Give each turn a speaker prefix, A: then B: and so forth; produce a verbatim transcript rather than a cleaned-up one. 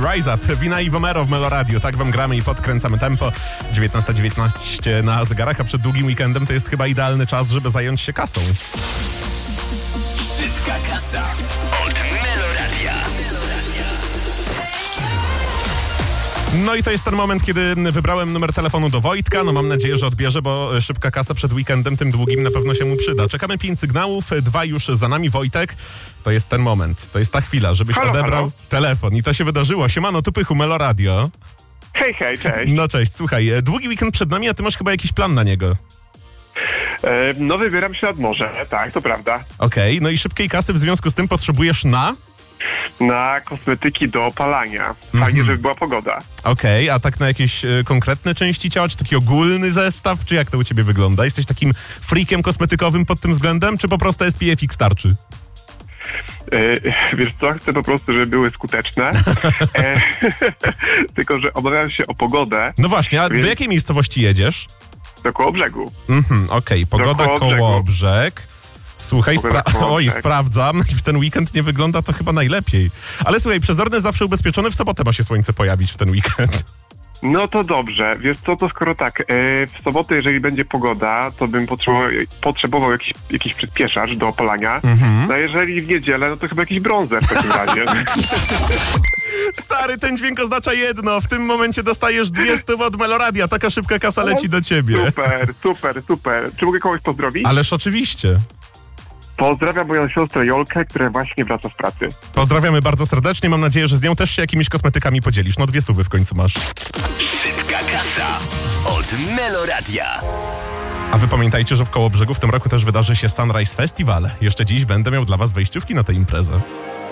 A: Rise Up, Wina i Vomero w Melo Radio. Tak wam gramy i podkręcamy tempo. dziewiętnasta dziewiętnaście na zegarach, a przed długim weekendem to jest chyba idealny czas, żeby zająć się kasą.
B: Szybka kasa od Melo Radia.
A: No i to jest ten moment, kiedy wybrałem numer telefonu do Wojtka. No mam nadzieję, że odbierze, bo szybka kasa przed weekendem tym długim na pewno się mu przyda. Czekamy pięć sygnałów, dwa już za nami. Wojtek, to jest ten moment, to jest ta chwila, żebyś
C: halo,
A: odebrał
C: halo.
A: telefon. I to się wydarzyło. Siemano, tu Pychu, Melo Radio.
C: Hej, hej, cześć.
A: No cześć, słuchaj, długi weekend przed nami, a ty masz chyba jakiś plan na niego.
C: E, no wybieram się nad morze, tak, to prawda.
A: Okej, okay, no i szybkiej kasy w związku z tym potrzebujesz na...
C: Na kosmetyki do opalania. Fajnie,
A: Mhm.
C: żeby była pogoda.
A: Okej, okay, a tak na jakieś y, konkretne części ciała, czy taki ogólny zestaw, czy jak to u ciebie wygląda? Jesteś takim freakiem kosmetykowym pod tym względem, czy po prostu S P F X starczy?
C: E, wiesz co, chcę po prostu, żeby były skuteczne. E, tylko, że obawiam się o pogodę.
A: No właśnie, a
C: Więc-
A: do jakiej miejscowości jedziesz?
C: Do Kołobrzegu.
A: Mhm, okej, okay. Pogoda
C: Kołobrzegu.
A: Kołobrzeg. Słuchaj,
C: Pogoda
A: spra-
C: Kołobrzeg.
A: oj, sprawdzam i w ten weekend nie wygląda to chyba najlepiej. Ale słuchaj, przezorny zawsze ubezpieczony, w sobotę ma się słońce pojawić w ten weekend.
C: No to dobrze. Wiesz co, to skoro tak, e, w sobotę, jeżeli będzie pogoda, to bym potrzebował, potrzebował jakiś, jakiś przyspieszacz do opalania.
A: Mhm.
C: No a jeżeli w niedzielę, no to chyba jakiś brązer w takim razie.
A: Stary, ten dźwięk oznacza jedno. W tym momencie dostajesz dwie stówy od Meloradia. Taka szybka kasa leci do ciebie.
C: Super, super, super. Czy mogę kogoś pozdrowić?
A: Ależ oczywiście.
C: Pozdrawiam moją siostrę Jolkę, która właśnie wraca z pracy.
A: Pozdrawiamy bardzo serdecznie. Mam nadzieję, że z nią też się jakimiś kosmetykami podzielisz. No dwie stówy w końcu masz.
B: Szybka kasa od Melo Radia.
A: A wy pamiętajcie, że w Kołobrzegu w tym roku też wydarzy się Sunrise Festival. Jeszcze dziś będę miał dla was wejściówki na tę imprezę.